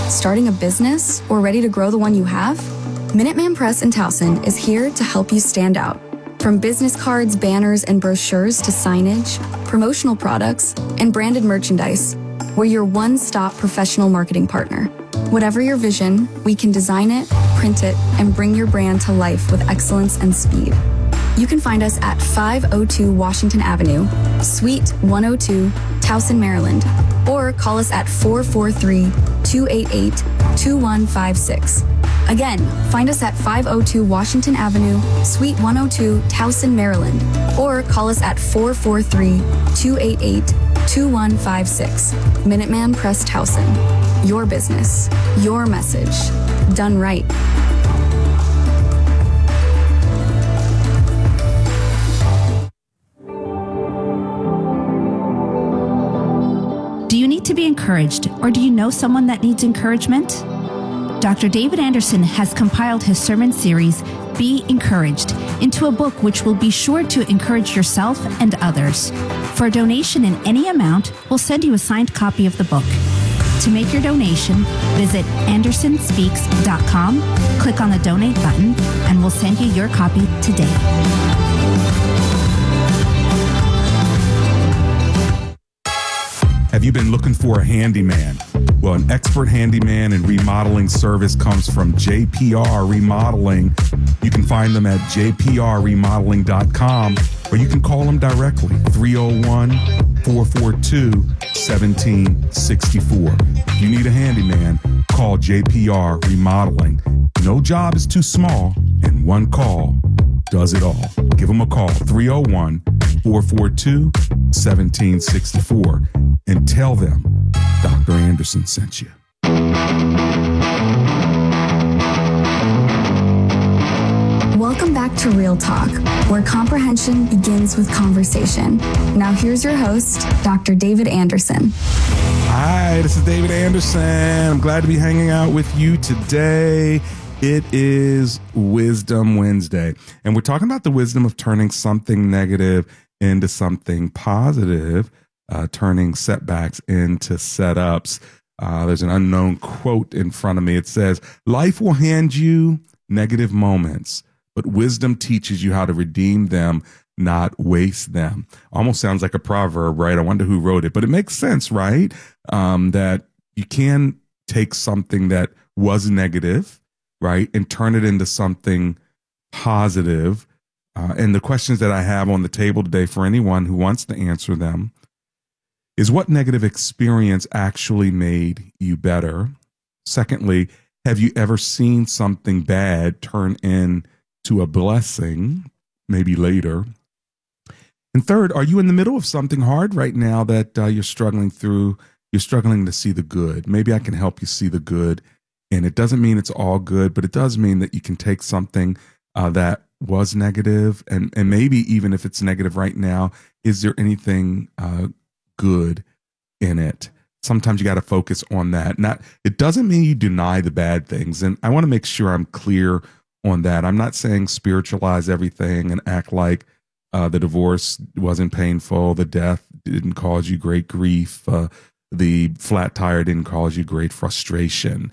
Starting a business or ready to grow the one you have? Minuteman Press in Towson is here to help you stand out. From business cards, banners, and brochures to signage, promotional products, and branded merchandise, we're your one-stop professional marketing partner. Whatever your vision, we can design it, print it, and bring your brand to life with excellence and speed. You can find us at 502 Washington Avenue, Suite 102, Towson, Maryland, or call us at 443-288-2156. Again, find us at 502 Washington Avenue, Suite 102, Towson, Maryland, or call us at 443-288-2156. Minuteman Press Towson. Your business, your message, done right. Do you need to be encouraged, or do you know someone that needs encouragement? Dr. David Anderson has compiled his sermon series, Be Encouraged, into a book which will be sure to encourage yourself and others. For a donation in any amount, we'll send you a signed copy of the book. To make your donation, visit andersonspeaks.com, click on the donate button, and we'll send you your copy today. Have you been looking for a handyman? Well, an expert handyman and remodeling service comes from JPR Remodeling. You can find them at jprremodeling.com, or you can call them directly, 301-442-1764. If you need a handyman, call JPR Remodeling. No job is too small, and one call does it all. Give them a call, 301-442-1764, and tell them Dr. Anderson sent you. Welcome back to Real Talk, where comprehension begins with conversation. Now here's your host, Dr. David Anderson. Hi, this is David Anderson. I'm glad to be hanging out with you today. It is Wisdom Wednesday, and we're talking about the wisdom of turning something negative into something positive, turning setbacks into setups. There's an unknown quote in front of me. It says, life will hand you negative moments, but wisdom teaches you how to redeem them, not waste them. Almost sounds like a proverb, right? I wonder who wrote it, but it makes sense, right? That you can take something that was negative, right, and turn it into something positive. And the questions that I have on the table today for anyone who wants to answer them is, what negative experience actually made you better? Secondly, have you ever seen something bad turn into a blessing, maybe later? And third, are you in the middle of something hard right now that you're struggling through? You're struggling to see the good. Maybe I can help you see the good. And it doesn't mean it's all good, but it does mean that you can take something that was negative, and maybe even if it's negative right now, is there anything good in it? Sometimes you got to focus on that. It doesn't mean you deny the bad things. And I want to make sure I'm clear on that. I'm not saying spiritualize everything and act like the divorce wasn't painful, the death didn't cause you great grief, the flat tire didn't cause you great frustration.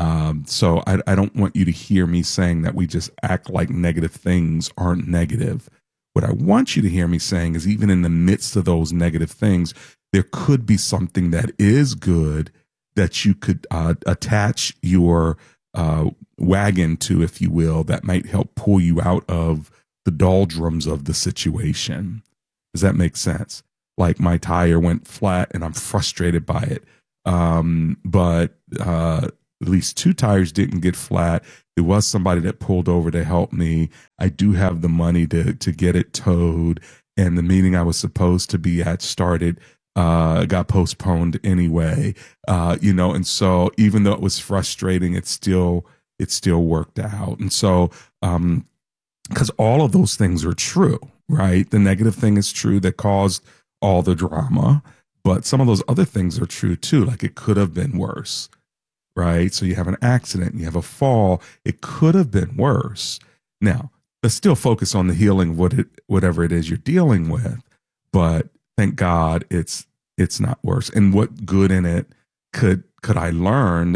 So I don't want you to hear me saying that we just act like negative things aren't negative. What I want you to hear me saying is, even in the midst of those negative things, there could be something that is good that you could attach your wagon to, if you will, that might help pull you out of the doldrums of the situation. Does that make sense? Like, my tire went flat and I'm frustrated by it. But at least 2 tires didn't get flat. There was somebody that pulled over to help me. I do have the money to get it towed. And the meeting I was supposed to be at got postponed anyway. And so even though it was frustrating, it still worked out. And so, because all of those things are true, right? The negative thing is true that caused all the drama, but some of those other things are true too. Like, it could have been worse, right? So you have an accident, you have a fall. It could have been worse. Now, let's still focus on the healing of whatever it is you're dealing with. But thank God it's not worse. And what good in it could I learn that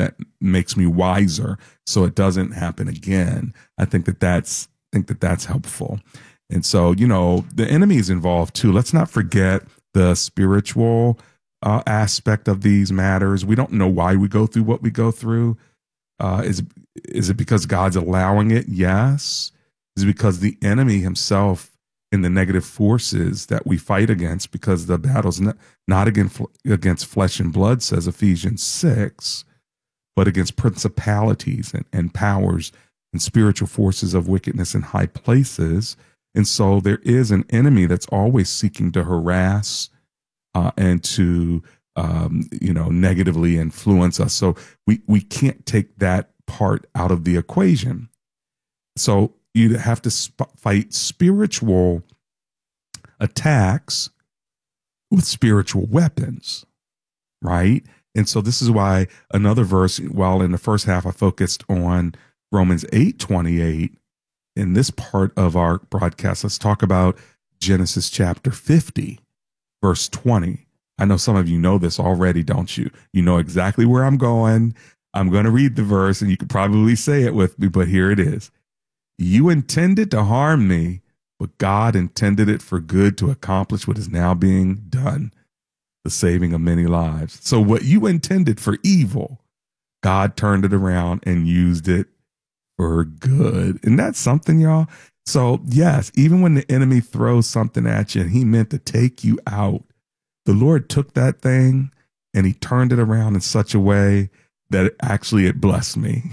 makes me wiser so it doesn't happen again. I think that's helpful. And so, the enemy is involved too. Let's not forget the spiritual aspect of these matters. We don't know why we go through what we go through. Is it because God's allowing it? Yes. Is it because the enemy himself and the negative forces that we fight against, because the battle's not against flesh and blood, says Ephesians 6, but against principalities and powers and spiritual forces of wickedness in high places. And so there is an enemy that's always seeking to harass and to, negatively influence us. So we can't take that part out of the equation. So you have to fight spiritual attacks with spiritual weapons, right? And so this is why another verse, while in the first half I focused on Romans 8:28, in this part of our broadcast, let's talk about Genesis chapter 50, verse 20. I know some of you know this already, don't you? You know exactly where I'm going. I'm going to read the verse and you could probably say it with me, but here it is. You intended to harm me, but God intended it for good to accomplish what is now being done, the saving of many lives. So what you intended for evil, God turned it around and used it for good. And that's something, y'all. So yes, even when the enemy throws something at you and he meant to take you out, the Lord took that thing and he turned it around in such a way that it blessed me.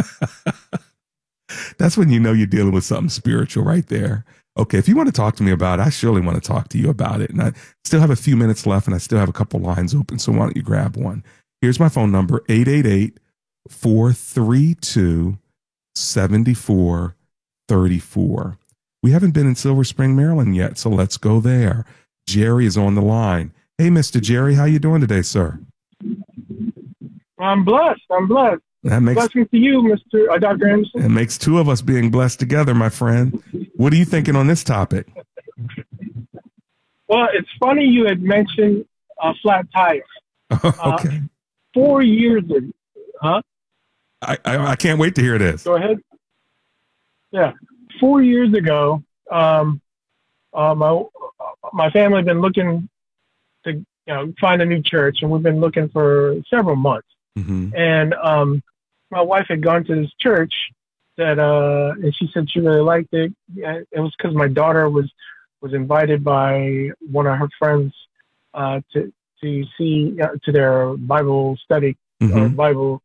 That's when you know you're dealing with something spiritual right there. Okay, if you want to talk to me about it, I surely want to talk to you about it. And I still have a few minutes left and I still have a couple lines open. So why don't you grab one? Here's my phone number, 888-432-7434. We haven't been in Silver Spring, Maryland yet, so let's go there. Jerry is on the line. Hey, Mr. Jerry, how you doing today, sir? I'm blessed. That makes blessing to you, Mr. Dr. Anderson. It makes two of us being blessed together, my friend. What are you thinking on this topic? Well, it's funny you had mentioned flat tires. Okay. 4 years ago, huh? I can't wait to hear this. Go ahead. Yeah. 4 years ago, my family had been looking to find a new church, and we've been looking for several months. Mm-hmm. And my wife had gone to this church and she said she really liked it. It was because my daughter was invited by one of her friends to see to their Bible study or Bible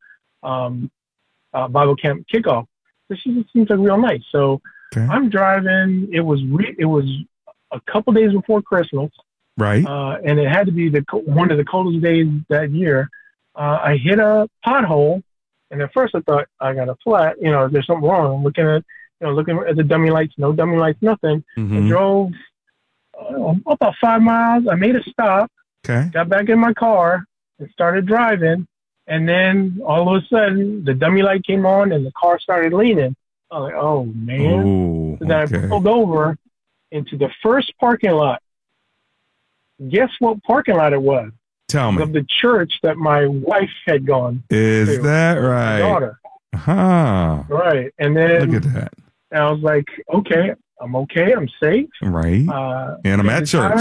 camp kickoff. So she just seems like real nice. So okay. I'm driving. It was a couple days before Christmas, right? And it had to be one of the coldest days that year. I hit a pothole, and at first I thought I got a flat. There's something wrong. I'm looking at the dummy lights, no dummy lights, nothing. Mm-hmm. I drove about 5 miles. I made a stop. Okay. Got back in my car and started driving, and then all of a sudden the dummy light came on and the car started leaning. I was like, "Oh man!" Ooh, So then I pulled over into the first parking lot. Guess what parking lot it was? Tell me. Of the church that my wife had gone Is to. that right? My daughter. Huh. Right. And then look at that. I was like, okay, I'm safe. Right. And I'm at church.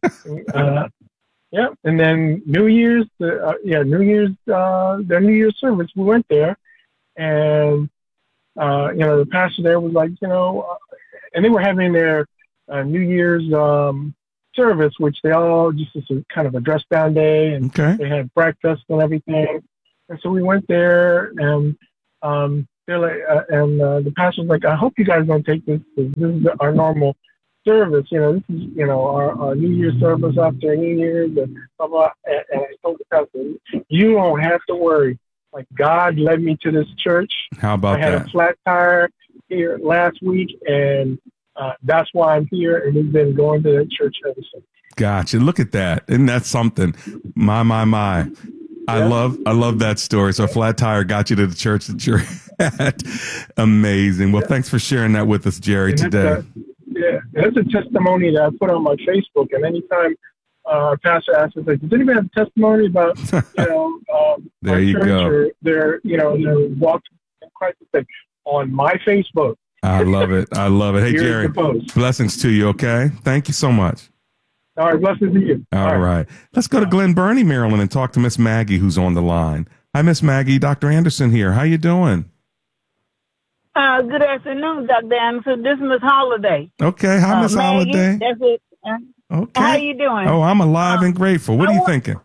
Yeah. And then New Year's, their New Year's service, we went there, and the pastor there was like, and they were having their New Year's service, which they all just as a kind of a dress down day, and they had breakfast and everything. And so we went there, and they're like, the pastor's like, I hope you guys don't take this. This is our normal service. This is our New Year's service after New Year's, and blah blah. And I told the pastor, you don't have to worry. Like, God led me to this church. How about that? I had a flat tire here last week, and that's why I'm here, and we've been going to that church ever since. Gotcha. Look at that. Isn't that something? My. Yeah. I love that story. So a flat tire got you to the church that you're at. Amazing. Well, thanks for sharing that with us, Jerry, today. That's a testimony that I put on my Facebook, and anytime our pastor asked us, like, does anybody have a testimony about, there our you church go. or their walk in Christ? Like, on my Facebook. I love it. I love it. Hey, Here's Jerry, the post. blessings to you, okay? Thank you so much. All right, blessings to you. All right. Let's go to Glen Burnie, Maryland, and talk to Miss Maggie, who's on the line. Hi, Miss Maggie. Dr. Anderson here. How you doing? Good afternoon, Dr. Anderson. This is Miss Holiday. Okay. Hi, Miss Maggie, Holiday. that's it. Okay. How you doing? Oh, I'm alive and grateful. What are you thinking?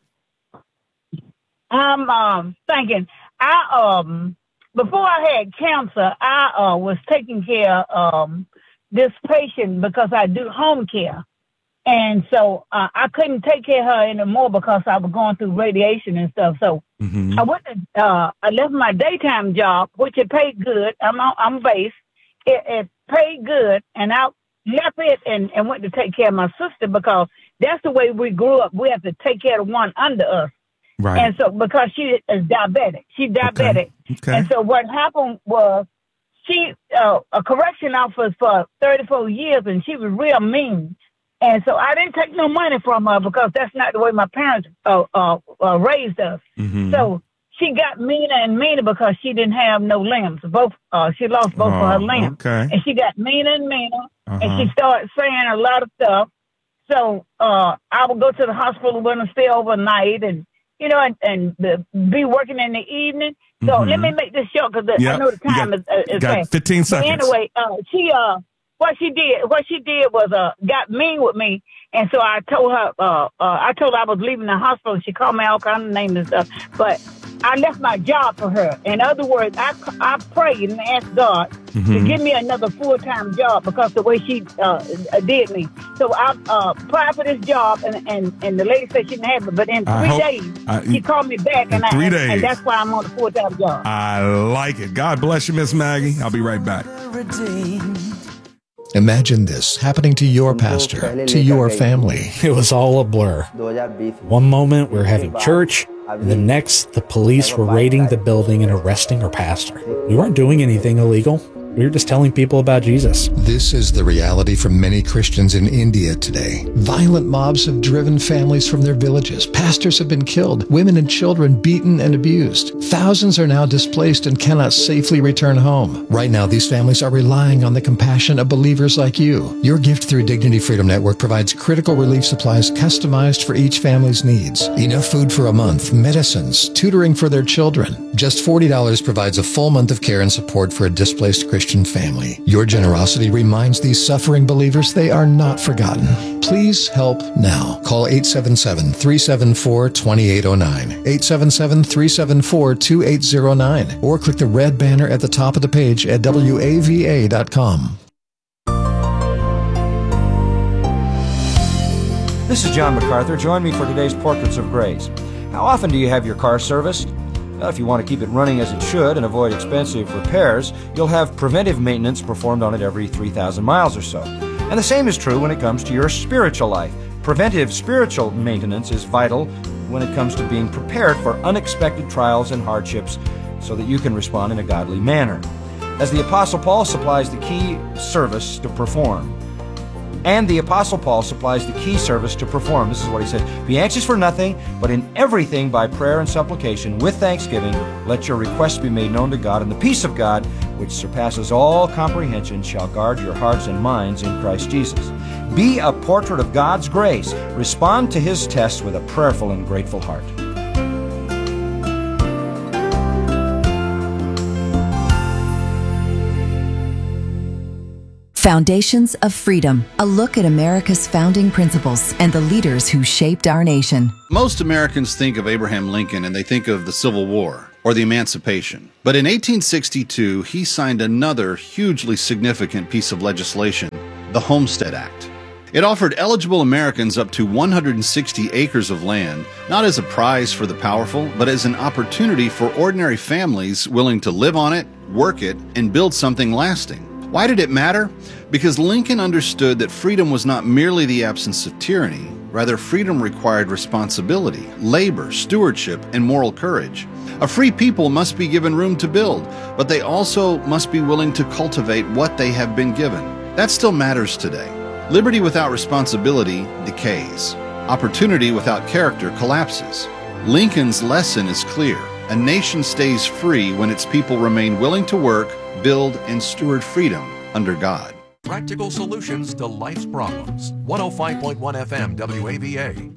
I'm thinking. Before I had cancer, I was taking care of this patient because I do home care. And so I couldn't take care of her anymore because I was going through radiation and stuff. So I left my daytime job, which it paid good. I'm base. It paid good, and I left it and went to take care of my sister because that's the way we grew up. We have to take care of one under us. Right. And so because she is diabetic, she's diabetic. Okay. And so what happened was she a correction officer for 34 years, and she was real mean. And so I didn't take no money from her because that's not the way my parents raised us. So she got meaner and meaner because she didn't have no limbs. She lost both of her limbs. Okay. And she got meaner and meaner, and she started saying a lot of stuff. So I would go to the hospital with her and stay overnight and be working in the evening. So let me make this short because I know the time is fast. 15 seconds. But anyway, what she did was got mean with me, and so I told her I was leaving the hospital. She called me all kinds of names and stuff, but I left my job for her. In other words, I prayed and asked God to give me another full-time job because the way she did me. So I applied for this job, and the lady said she didn't have it, but in 3 days she called me back, and 3 days, and that's why I'm on a full-time job. I like it. God bless you, Miss Maggie. I'll be right back. Imagine this happening to your pastor, to your family. It was all a blur. One moment we were having church, and the next the police were raiding the building and arresting our pastor. We weren't doing anything illegal. We were just telling people about Jesus. This is the reality for many Christians in India today. Violent mobs have driven families from their villages. Pastors have been killed, women and children beaten and abused. Thousands are now displaced and cannot safely return home. Right now, these families are relying on the compassion of believers like you. Your gift through Dignity Freedom Network provides critical relief supplies customized for each family's needs. Enough food for a month, medicines, tutoring for their children. Just $40 provides a full month of care and support for a displaced Christian family. Your generosity reminds these suffering believers they are not forgotten. Please help now. Call 877-374-2809, 877-374-2809, or click the red banner at the top of the page at wava.com. This is John MacArthur. Join me for today's Portraits of Grace. How often do you have your car serviced? Well, if you want to keep it running as it should and avoid expensive repairs, you'll have preventive maintenance performed on it every 3,000 miles or so. And the same is true when it comes to your spiritual life. Preventive spiritual maintenance is vital when it comes to being prepared for unexpected trials and hardships so that you can respond in a godly manner. As the Apostle Paul supplies the key service to perform. And the Apostle Paul supplies the key service to perform. This is what he said. Be anxious for nothing, but in everything by prayer and supplication with thanksgiving, let your requests be made known to God, and the peace of God, which surpasses all comprehension, shall guard your hearts and minds in Christ Jesus. Be a portrait of God's grace. Respond to His tests with a prayerful and grateful heart. Foundations of Freedom, a look at America's founding principles and the leaders who shaped our nation. Most Americans think of Abraham Lincoln and they think of the Civil War or the Emancipation. But in 1862, he signed another hugely significant piece of legislation, the Homestead Act. It offered eligible Americans up to 160 acres of land, not as a prize for the powerful, but as an opportunity for ordinary families willing to live on it, work it, and build something lasting. Why did it matter? Because Lincoln understood that freedom was not merely the absence of tyranny. Rather, freedom required responsibility, labor, stewardship, and moral courage. A free people must be given room to build, but they also must be willing to cultivate what they have been given. That still matters today. Liberty without responsibility decays. Opportunity without character collapses. Lincoln's lesson is clear. A nation stays free when its people remain willing to work, build, and steward freedom under God. Practical solutions to life's problems. 105.1 FM WAVA.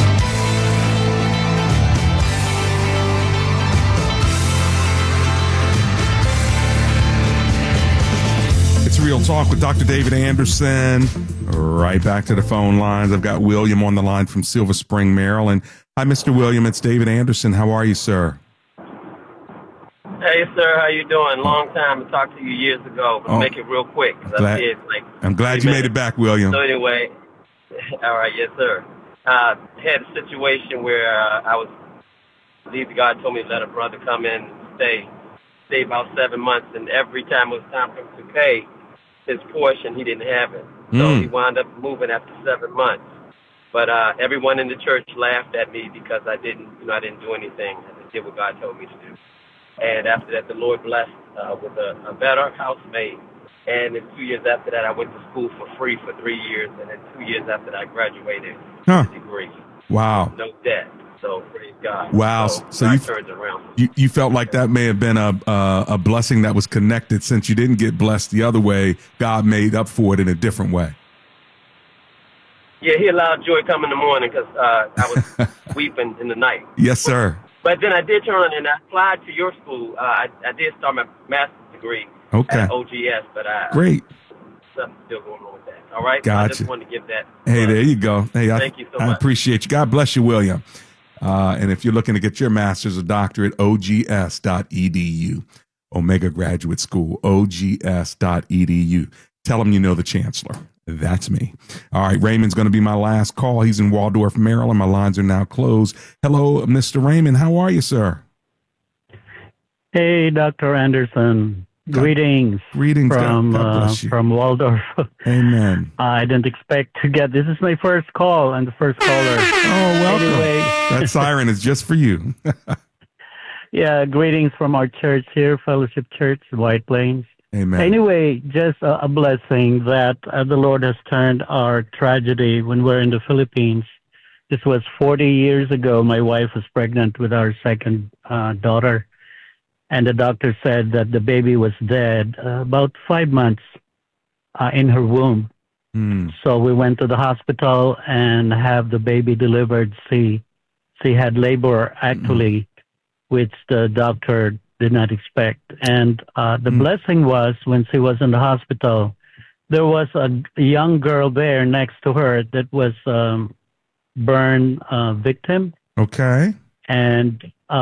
It's Real Talk with Dr. David Anderson. Right back to the phone lines. I've got William on the line from Silver Spring, Maryland. Hi, Mr. William. It's David Anderson. How are you, sir? Hey, sir. How you doing? Long time. I talked to you years ago, but make it real quick. I'm glad you made it back, William. So anyway, all right. Yes, sir. Had a situation where I believe God told me to let a brother come in and stay about 7 months, and every time it was time for him to pay his portion, he didn't have it. So he wound up moving after 7 months. But everyone in the church laughed at me because I didn't do anything. I just did what God told me to do. And after that, the Lord blessed with a better housemaid. And then 2 years after that, I went to school for free for 3 years. And then 2 years after that, I graduated with a degree. Wow. No debt. So praise God. Wow. So you felt like that may have been a blessing that was connected, since you didn't get blessed the other way. God made up for it in a different way. Yeah, he allowed joy come in the morning because I was weeping in the night. Yes, sir. But then I did turn and I applied to your school. I did start my master's degree at OGS, but great. Something still going on with that. All right? Gotcha. I just wanted to give that. Hey, there you go. Hey, thank you so much. I appreciate you. God bless you, William. And if you're looking to get your master's or doctorate, ogs.edu, Omega Graduate School, ogs.edu. Tell them you know the chancellor. That's me. All right, Raymond's going to be my last call. He's in Waldorf, Maryland. My lines are now closed. Hello, Mr. Raymond. How are you, sir? Hey, Dr. Anderson. Greetings. Greetings from Waldorf. Amen. I didn't expect to get this. Is my first call and the first caller. Oh, welcome. Anyway. That siren is just for you. Yeah, greetings from our church here, Fellowship Church, White Plains. Amen. Anyway, just a blessing that the Lord has turned our tragedy when we're in the Philippines. This was 40 years ago. My wife was pregnant with our second daughter. And the doctor said that the baby was dead about 5 months in her womb. So we went to the hospital and have the baby delivered. She had labor, actually, which the doctor did not expect. And the blessing was when she was in the hospital, there was a young girl there next to her that was burn victim. Okay. And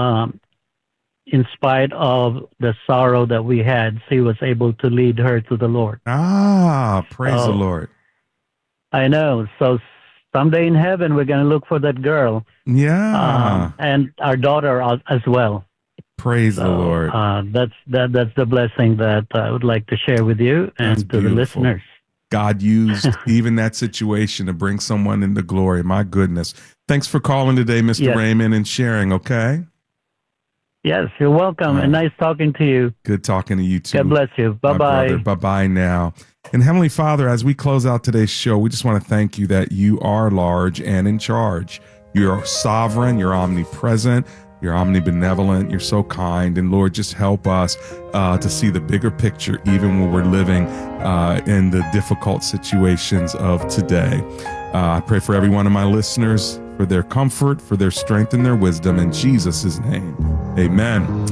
in spite of the sorrow that we had, she was able to lead her to the Lord. Praise the Lord. I know. So someday in heaven, we're going to look for that girl. Yeah. And our daughter as well. Praise the Lord. That's the blessing that I would like to share with you and to the listeners. God used even that situation to bring someone into glory. My goodness. Thanks for calling today, Mr. Raymond, and sharing, okay? Yes, you're welcome. And nice talking to you. Good talking to you, too. God bless you. Bye-bye. Bye-bye now. And Heavenly Father, as we close out today's show, we just want to thank you that you are large and in charge. You're sovereign. You're omnipresent. You're omnibenevolent. You're so kind. And Lord, just help us to see the bigger picture, even when we're living in the difficult situations of today. I pray for every one of my listeners, for their comfort, for their strength and their wisdom. In Jesus' name, amen.